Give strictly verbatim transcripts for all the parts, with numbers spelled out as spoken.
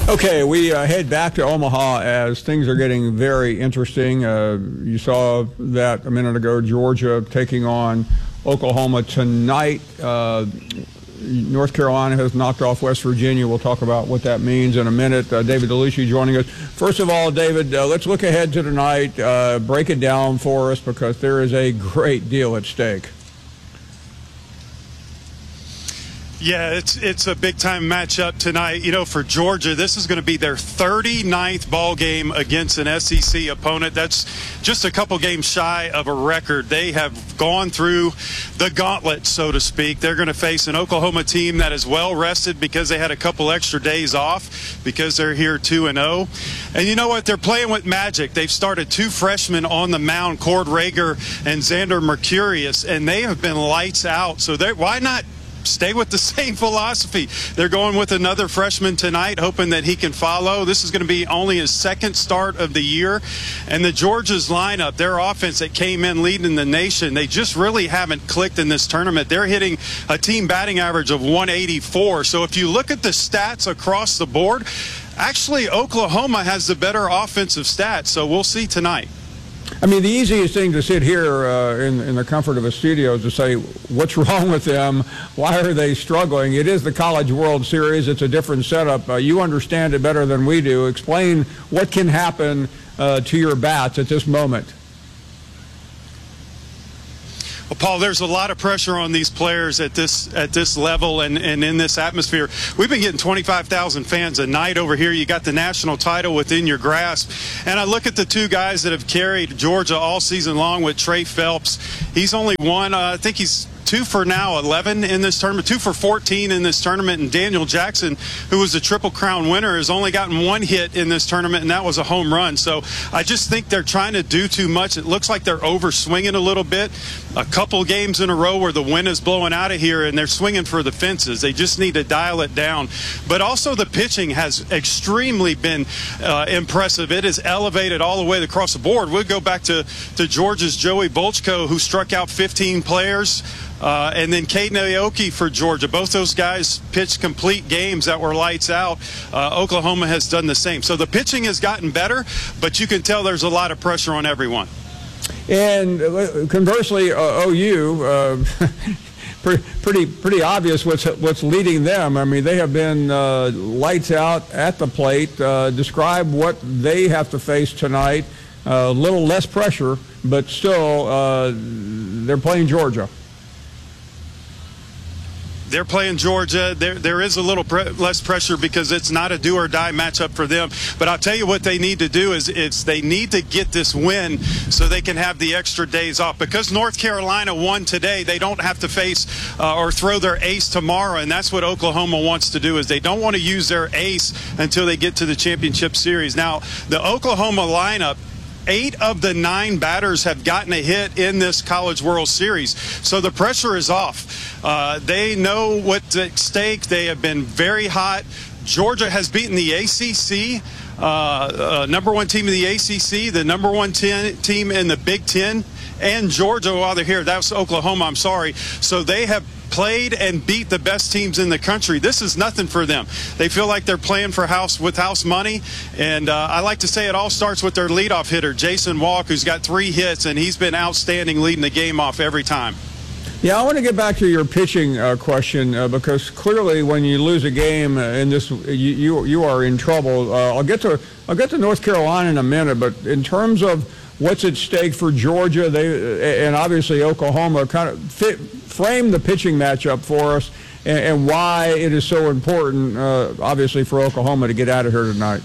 Okay, we uh, head back to Omaha as things are getting very interesting. Uh, you saw that a minute ago, Georgia taking on Oklahoma tonight. Uh, North Carolina has knocked off West Virginia. We'll talk about what that means in a minute. Uh, David DeLucia joining us. First of all, David, uh, let's look ahead to tonight. Uh, break it down for us because there is a great deal at stake. Yeah, it's it's a big-time matchup tonight. You know, for Georgia, this is going to be their thirty-ninth ball game against an S E C opponent. That's just a couple games shy of a record. They have gone through the gauntlet, so to speak. They're going to face an Oklahoma team that is well-rested because they had a couple extra days off because they're here two and oh. And you know what? They're playing with magic. They've started two freshmen on the mound, Cord Rager and Xander Mercurius, and they have been lights out. So why not stay with the same philosophy? They're going with another freshman tonight, hoping that he can follow. This is going to be only his second start of the year. And the Georgia's lineup, their offense that came in leading the nation, they just really haven't clicked in this tournament. They're hitting a team batting average of one eighty-four. So if you look at the stats across the board, actually Oklahoma has the better offensive stats. So we'll see tonight. I mean, the easiest thing to sit here uh, in, in the comfort of a studio is to say, what's wrong with them? Why are they struggling? It is the College World Series. It's a different setup. Uh, you understand it better than we do. Explain what can happen uh, to your bats at this moment. Well, Paul, there's a lot of pressure on these players at this at this level and, and in this atmosphere. We've been getting twenty-five thousand fans a night over here. You got the national title within your grasp. And I look at the two guys that have carried Georgia all season long with Trey Phelps. He's only one, uh, I think he's two for now eleven in this tournament, two for fourteen in this tournament. And Daniel Jackson, who was the Triple Crown winner, has only gotten one hit in this tournament, and that was a home run. So I just think they're trying to do too much. It looks like they're over swinging a little bit. A couple games in a row where the wind is blowing out of here and they're swinging for the fences. They just need to dial it down. But also the pitching has extremely been uh, impressive. It is elevated all the way across the board. We'll go back to, to Georgia's Joey Bolchko, who struck out fifteen players. Uh, and then Caden Aoki for Georgia. Both those guys pitched complete games that were lights out. Uh, Oklahoma has done the same. So the pitching has gotten better, but you can tell there's a lot of pressure on everyone. And conversely, uh, O U, uh, pretty pretty obvious what's what's leading them. I mean, they have been uh, lights out at the plate. Uh, describe what they have to face tonight. A uh, little less pressure, but still uh, they're playing Georgia. They're playing Georgia. There, there is a little pre less pressure because it's not a do-or-die matchup for them. But I'll tell you what they need to do is it's they need to get this win so they can have the extra days off. Because North Carolina won today, they don't have to face uh, or throw their ace tomorrow, and that's what Oklahoma wants to do is they don't want to use their ace until they get to the championship series. Now, the Oklahoma lineup, eight of the nine batters have gotten a hit in this College World Series. So the pressure is off. Uh, they know what's at stake. They have been very hot. Georgia has beaten the A C C, uh, uh, number one team in the A C C, the number one ten team in the Big Ten, and Georgia while they're here. That's Oklahoma, I'm sorry. So they have played and beat the best teams in the country. This is nothing for them. They feel like they're playing for house with house money, and uh, I like to say it all starts with their leadoff hitter, Jason Walk, who's got three hits, and he's been outstanding leading the game off every time. Yeah, I want to get back to your pitching uh, question uh, because clearly when you lose a game uh, in this, you, you you are in trouble. Uh, I'll get to I'll get to North Carolina in a minute, but in terms of what's at stake for Georgia, they and obviously Oklahoma, kind of fit, frame the pitching matchup for us and, and why it is so important, uh, obviously, for Oklahoma to get out of here tonight.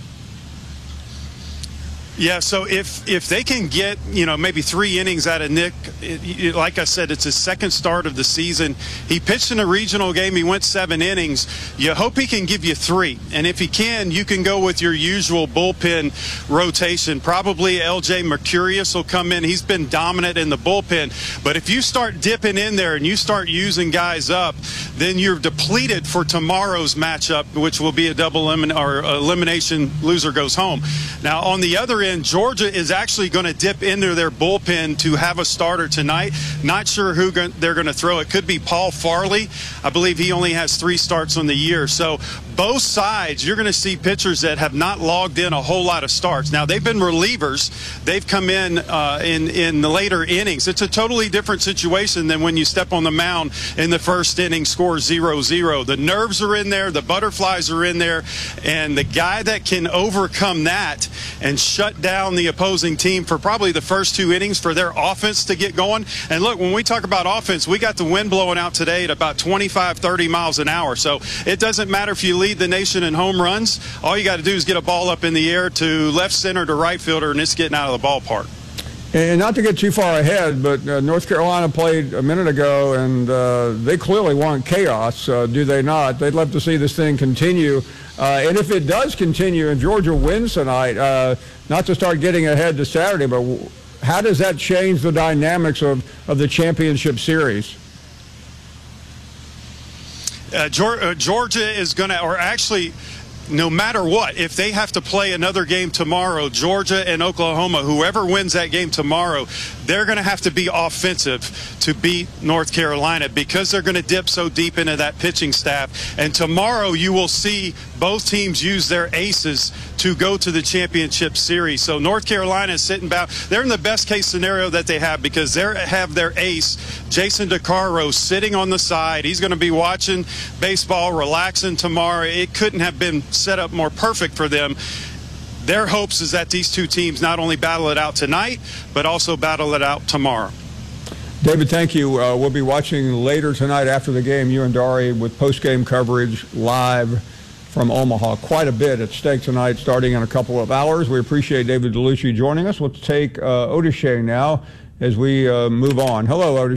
Yeah, so if if they can get, you know, maybe three innings out of Nick, it, it, like I said, it's his second start of the season. He pitched in a regional game. He went seven innings. You hope he can give you three. And if he can, you can go with your usual bullpen rotation. Probably L J Mercurius will come in. He's been dominant in the bullpen. But if you start dipping in there and you start using guys up, then you're depleted for tomorrow's matchup, which will be a double elimin or elimination, loser goes home. Now, on the other end, Georgia is actually going to dip into their bullpen to have a starter tonight. Not sure who they're going to throw. It could be Paul Farley. I believe he only has three starts on the year. So both sides, you're going to see pitchers that have not logged in a whole lot of starts. Now, they've been relievers. They've come in uh, in, in the later innings. It's a totally different situation than when you step on the mound in the first inning, score zero zero. The nerves are in there. The butterflies are in there. And the guy that can overcome that and shut down the opposing team for probably the first two innings for their offense to get going. And look, when we talk about offense, we got the wind blowing out today at about twenty-five, thirty miles an hour. So it doesn't matter if you lead the nation in home runs. All you got to do is get a ball up in the air to left center to right fielder, and it's getting out of the ballpark. And not to get too far ahead, but uh, North Carolina played a minute ago, and uh, they clearly want chaos, uh, do they not? They'd love to see this thing continue. Uh, and if it does continue and Georgia wins tonight, uh, not to start getting ahead to Saturday, but how does that change the dynamics of, of the championship series? Uh, Georgia is going to, or actually, no matter what, if they have to play another game tomorrow, Georgia and Oklahoma, whoever wins that game tomorrow, they're going to have to be offensive to beat North Carolina because they're going to dip so deep into that pitching staff. And tomorrow you will see both teams use their aces to go to the championship series. So North Carolina is sitting back. They're in the best case scenario that they have because they have their ace, Jason DeCaro, sitting on the side. He's going to be watching baseball, relaxing tomorrow. It couldn't have been set up more perfect for them. Their hopes is that these two teams not only battle it out tonight, but also battle it out tomorrow. David, thank you. Uh, we'll be watching later tonight after the game, you and Dari, with post-game coverage live from Omaha. Quite a bit at stake tonight, starting in a couple of hours. We appreciate David Dellucci joining us. We'll take uh, Otis Shea now as we uh, move on. Hello, Otis.